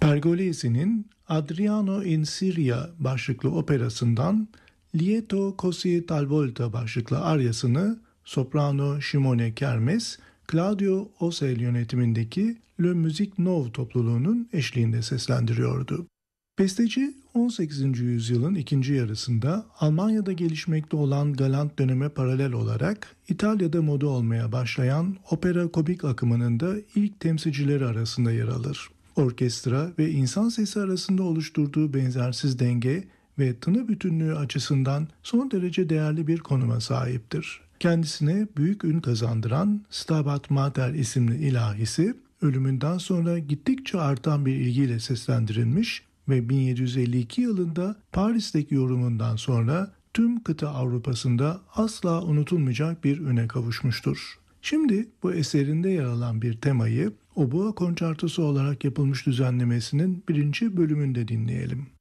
Pergolesi'nin Adriano in Siria başlıklı operasından Lieto Così Talvolta başlıklı aryasını soprano Simone Kermes, Claudio Osel yönetimindeki Le Musique Nouve topluluğunun eşliğinde seslendiriyordu. Besteci 18. yüzyılın ikinci yarısında Almanya'da gelişmekte olan galant döneme paralel olarak İtalya'da moda olmaya başlayan opera komik akımının da ilk temsilcileri arasında yer alır. Orkestra ve insan sesi arasında oluşturduğu benzersiz denge ve tını bütünlüğü açısından son derece değerli bir konuma sahiptir. Kendisine büyük ün kazandıran Stabat Mater isimli ilahisi, ölümünden sonra gittikçe artan bir ilgiyle seslendirilmiş ve 1752 yılında Paris'teki yorumundan sonra tüm kıta Avrupa'sında asla unutulmayacak bir üne kavuşmuştur. Şimdi bu eserinde yer alan bir temayı Oboe Konçertosu olarak yapılmış düzenlemesinin 1. bölümünde dinleyelim.